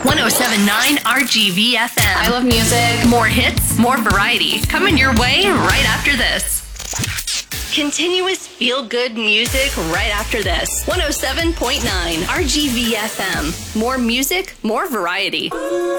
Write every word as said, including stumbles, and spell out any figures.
one oh seven point nine R G V F M. I love music. More hits, more variety. Coming your way right after this. Continuous feel-good music right after this. one oh seven point nine R G V F M. More music, more variety.